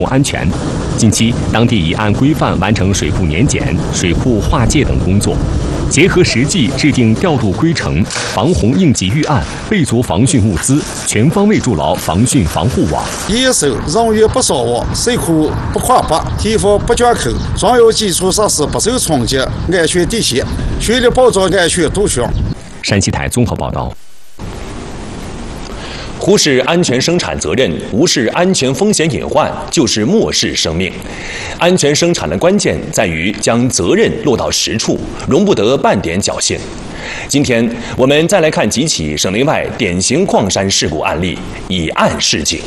安全。近期，当地已按规范完成水库年检、水库划界等工作，结合实际制定调度规程、防洪应急预案，备足防汛物资，全方位筑牢防汛防护网。 第一手，人员不烧瓦，水库不垮坝，堤防不卷口，重要基础设施不受冲击，安全底线，全力保障安全度汛。 山西台综合报道。 忽视安全生产责任，无视安全风险隐患，就是漠视生命。安全生产的关键在于将责任落到实处，容不得半点侥幸。今天我们再来看几起省内外典型矿山事故案例，以案示警。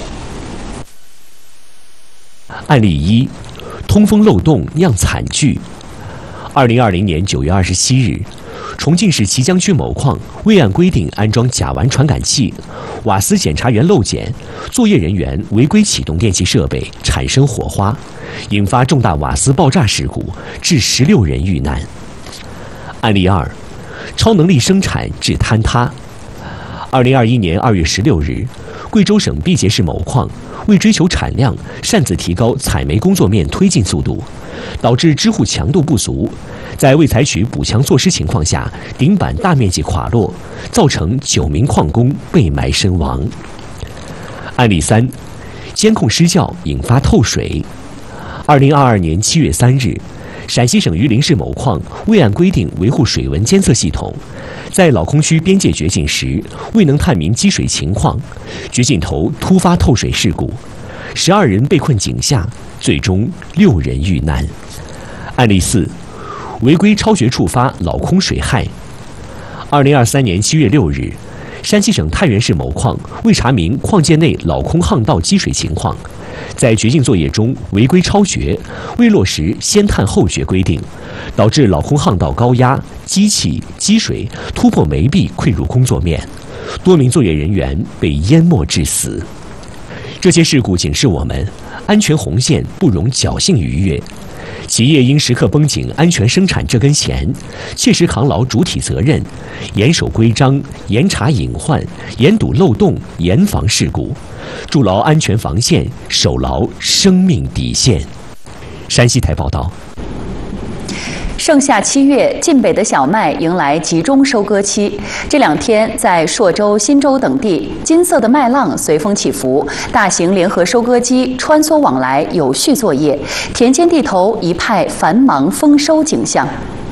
案例一：通风漏洞酿惨剧。2020年9月27日，重庆市綦江区某矿未按规定安装甲烷传感器，瓦斯检查员漏检，作业人员违规启动电气设备，产生火花，引发重大瓦斯爆炸事故，致16人遇难。案例二：超能力生产致坍塌。2021年2月16日，贵州省毕节市某矿为追求产量，擅自提高采煤工作面推进速度，导致支护强度不足，在未采取补强措施情况下，顶板大面积垮落，造成9名矿工被埋身亡。案例三：监控失效引发透水。2022年7月3日，陕西省榆林市某矿未按规定维护水文监测系统，在老空区边界掘进时未能探明积水情况，掘进头突发透水事故，12人被困井下，最终6人遇难。案例四：违规超掘触发老空水害。2023年7月6日，山西省太原市某矿为查明矿界内老空巷道积水情况，在掘进作业中违规超掘，未落实先探后掘规定，导致老空巷道高压、积气、积水突破煤壁溃入工作面，多名作业人员被淹没致死。这些事故警示我们，安全红线不容侥幸逾越。企业应时刻绷紧安全生产这根弦，切实扛牢主体责任，严守规章，严查隐患，严堵漏洞，严防事故，筑牢安全防线，守牢生命底线。山西台报道。 盛夏7月，晋北的小麦迎来集中收割期。这2天，在朔州、忻州等地，金色的麦浪随风起伏，大型联合收割机穿梭往来，有序作业，田间地头一派繁忙丰收景象。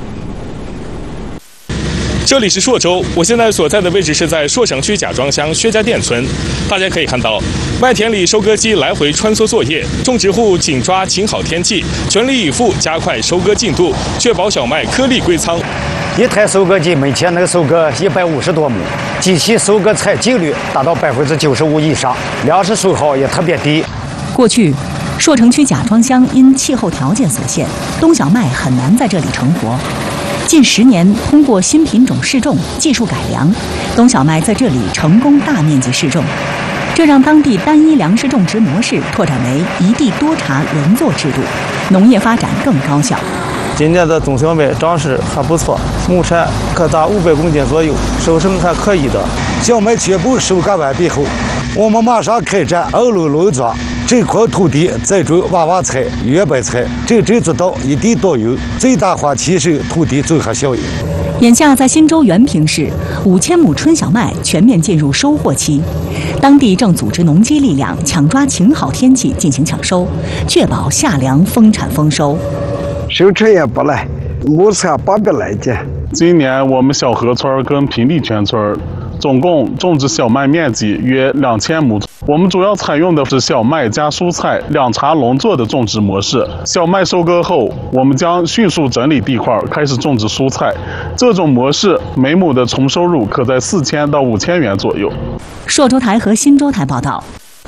这里是朔州，我现在所在的位置是在朔城区贾庄乡薛家店村。大家可以看到，麦田里收割机来回穿梭作业，种植户紧抓晴好天气，全力以赴加快收割进度，确保小麦颗粒归仓。 一台收割机每天能收割150多亩，机器收割采集率达到95%以上，粮食损耗也特别低。 过去，朔城区贾庄乡因气候条件所限，冬小麦很难在这里成活。近10年，通过新品种试种、技术改良，冬小麦在这里成功大面积试种，这让当地单一粮食种植模式拓展为一地多茬轮作制度，农业发展更高效。 今年的冬小麦长势还不错，亩产可达500公斤左右，收成还可以的。 小麦全部收割完毕后，我们马上开展2楼农庄。这块土地栽种娃娃菜、圆白菜，这阵子到一地多用，最大化提升土地综合效益。 眼下在忻州原平市，5000亩春小麦全面进入收获期，当地正组织农机力量抢抓晴好天气进行抢收，确保夏粮丰产丰收。 收成也不赖，亩产800来斤。 今年我们小河村跟平地全村总共种植小麦面积约2000亩。我们主要采用的是小麦加蔬菜2茬轮作的种植模式。小麦收割后，我们将迅速整理地块，开始种植蔬菜。这种模式每亩的纯收入可在4000到5000元左右。 朔州台和忻州台报道。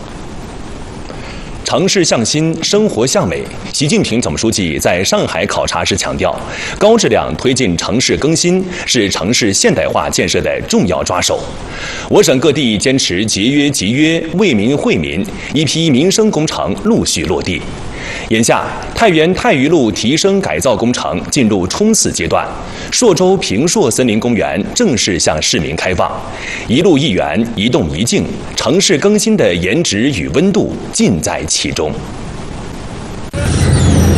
城市向新，生活向美。习近平总书记在上海考察时强调，高质量推进城市更新是城市现代化建设的重要抓手。我省各地坚持节约集约、为民惠民，一批民生工程陆续落地。眼下，太原太余路提升改造工程进入冲刺阶段，朔州平朔森林公园正式向市民开放。一路一园，一动一静，城市更新的颜值与温度尽在其中。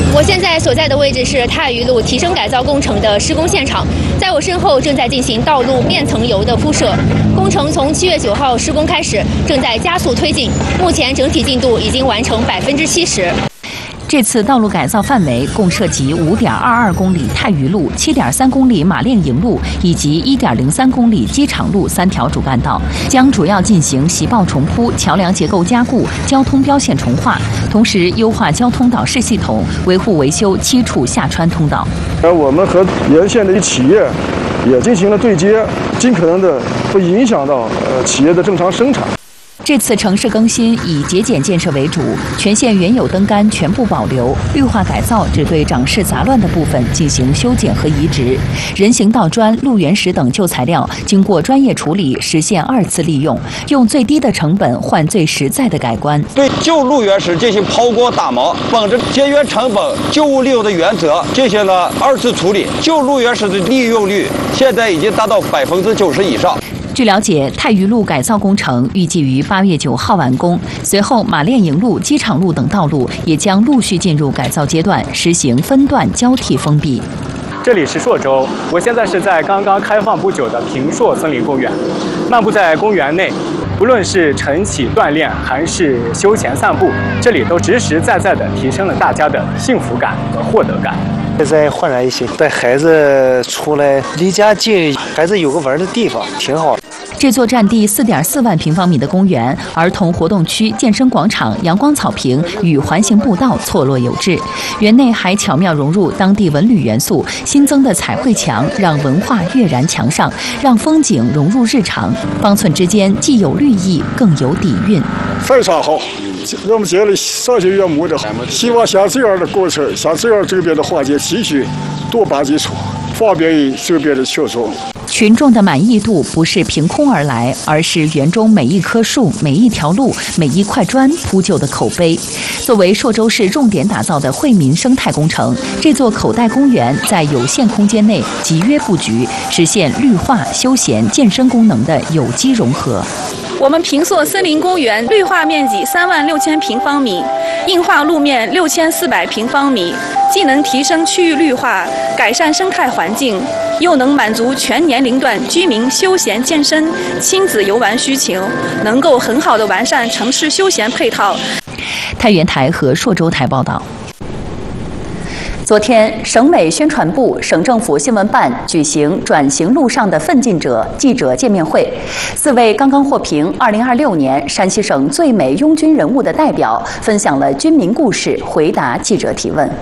我现在所在的位置是太余路提升改造工程的施工现场，在我身后正在进行道路面层油的铺设，工程从7月9号施工开始，正在加速推进，目前整体进度已经完成70%。 这次道路改造范围共涉及5.22公里太余路、7.3公里马练营路以及1.03公里机场路3条主干道，将主要进行袭爆重铺、桥梁结构加固、交通标线重划，同时优化交通导视系统，维护维修7处下穿通道。 而我们和沿线的企业也进行了对接，尽可能的不影响到企业的正常生产。 这次城市更新以节俭建设为主，全线原有灯杆全部保留，绿化改造只对长势杂乱的部分进行修剪和移植。人行道砖、路缘石等旧材料经过专业处理，实现2次利用，用最低的成本换最实在的改观。 对旧路缘石进行抛光打毛，本着节约成本、旧物利用的原则，进行了2次处理。旧路缘石的利用率现在已经达到90%以上。 据了解，太余路改造工程预计于8月9号完工，随后马练营路、机场路等道路也将陆续进入改造阶段，实行分段交替封闭。 这里是朔州，我现在是在刚刚开放不久的平朔森林公园，漫步在公园内，不论是晨起锻炼还是休闲散步，这里都实实在在地提升了大家的幸福感和获得感。 再焕然一新，带孩子出来离家近，孩子有个玩的地方，挺好。 这座占地4.4万平方米的公园，儿童活动区、健身广场、阳光草坪与环形步道错落有致。园内还巧妙融入当地文旅元素，新增的彩绘墙让文化跃然墙上，让风景融入日常。方寸之间既有绿意，更有底蕴。 非常好。我们这里赏心悦目的，希望像这样的过程，像这样周边的环境继续多办几处，方便于周边的群众。 群众的满意度不是凭空而来，而是园中每一棵树、每一条路、每一块砖铺就的口碑。作为朔州市重点打造的惠民生态工程，这座口袋公园在有限空间内集约布局，实现绿化、休闲、健身功能的有机融合。 我们平朔森林公园绿化面积36000平方米，硬化路面6400平方米，既能提升区域绿化，改善生态环境，又能满足全年龄段居民休闲健身、亲子游玩需求，能够很好地完善城市休闲配套。 太原台和朔州台报道。 昨天，省委宣传部、省政府新闻办举行转型路上的奋进者记者见面会，4位刚刚获评2026年山西省最美拥军人物的代表分享了军民故事，回答记者提问。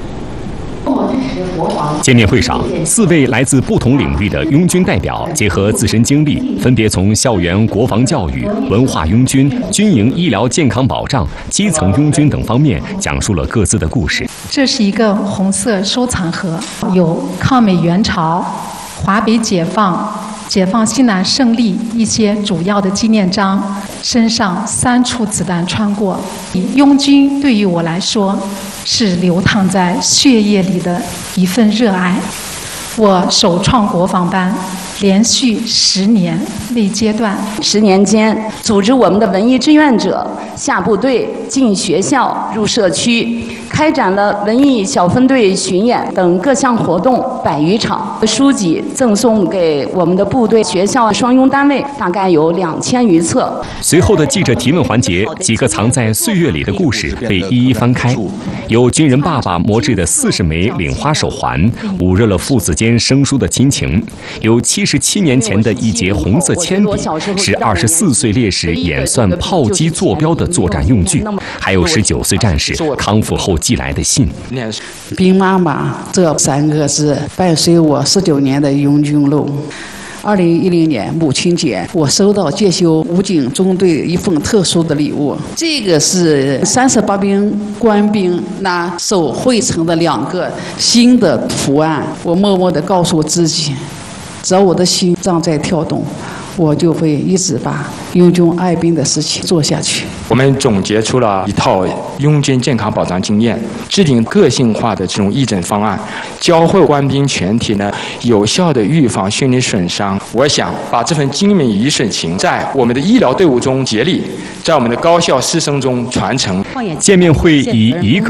见面会上，4位来自不同领域的拥军代表结合自身经历，分别从校园国防教育、文化拥军、军营医疗健康保障、基层拥军等方面讲述了各自的故事。 这是一个红色收藏盒，有抗美援朝、华北解放、解放西南胜利一些主要的纪念章，身上3处子弹穿过。拥军对于我来说是流淌在血液里的一份热爱。我首创国防班，连续10年未阶段。 10年间，组织我们的文艺志愿者下部队、进学校、入社区，开展了文艺小分队巡演等各项活动100余场。书籍赠送给我们的部队、学校、双拥单位大概有2000余册。 随后的记者提问环节，几个藏在岁月里的故事被一一翻开。有军人爸爸磨制的40枚领花手环，捂热了父子间生疏的亲情；有77年前的一节红色铅笔，是24岁烈士演算炮击坐标的作战用具；还有19岁战士康复后寄来的信。 兵妈妈这3个字伴随我19年的拥军路。2010年母亲节，我收到介休武警中队一份特殊的礼物，这个是38兵官兵那手绘成的2个新的图案。我默默地告诉自己，只要我的心脏在跳动，我就会一直把拥军爱兵的事情做下去。 我们总结出了一套拥军健康保障经验，制定个性化的这种义诊方案，教会官兵全体呢有效的预防心理损伤。我想把这份精美与深情在我们的医疗队伍中竭力，在我们的高校师生中传承。 见面会以1